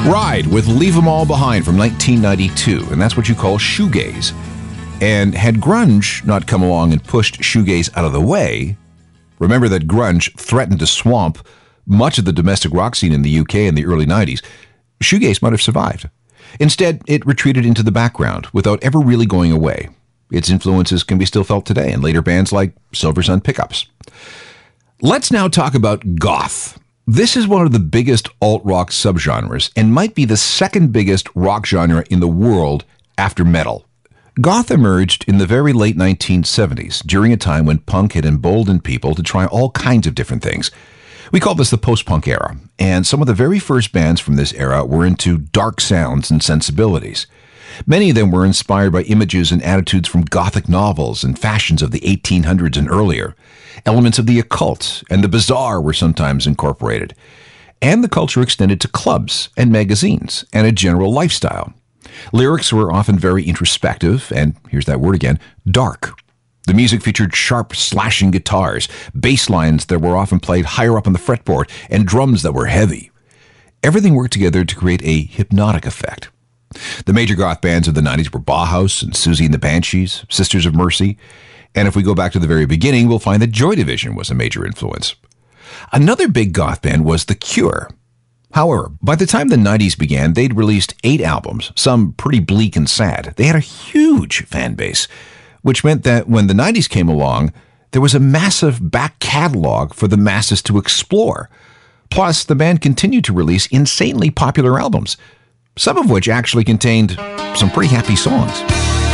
Ride with Leave 'Em All Behind from 1992, and that's what you call shoegaze. And had grunge not come along and pushed shoegaze out of the way, remember that grunge threatened to swamp much of the domestic rock scene in the UK in the early 90s, shoegaze might have survived. Instead, it retreated into the background without ever really going away. Its influences can be still felt today in later bands like Silver Sun Pickups. Let's now talk about goth. This is one of the biggest alt-rock subgenres and might be the second biggest rock genre in the world after metal. Goth emerged in the very late 1970s, during a time when punk had emboldened people to try all kinds of different things. We call this the post-punk era, and some of the very first bands from this era were into dark sounds and sensibilities. Many of them were inspired by images and attitudes from Gothic novels and fashions of the 1800s and earlier. Elements of the occult and the bizarre were sometimes incorporated. And the culture extended to clubs and magazines and a general lifestyle. Lyrics were often very introspective and, here's that word again, dark. The music featured sharp, slashing guitars, bass lines that were often played higher up on the fretboard, and drums that were heavy. Everything worked together to create a hypnotic effect. The major goth bands of the 90s were Bauhaus and Susie and the Banshees, Sisters of Mercy, and if we go back to the very beginning, we'll find that Joy Division was a major influence. Another big goth band was The Cure. However, by the time the 90s began, they'd released 8 albums, some pretty bleak and sad. They had a huge fan base, which meant that when the 90s came along, there was a massive back catalog for the masses to explore. Plus, the band continued to release insanely popular albums, some of which actually contained some pretty happy songs.